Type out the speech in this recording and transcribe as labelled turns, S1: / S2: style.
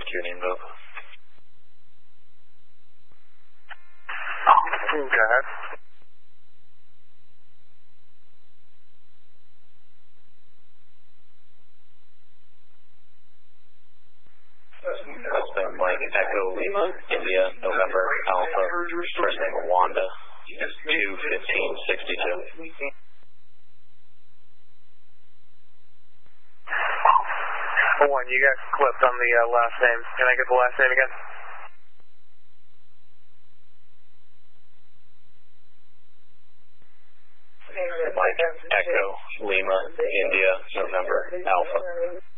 S1: to your name, Bob.
S2: Go ahead.
S1: Westbound Mike, Echo Lima, India, November, Alpha, first name Wanda, 21562.
S2: One, you got clipped on the last name. Can I get the last name again?
S1: Mike, Echo, Lima, India, November, Alpha.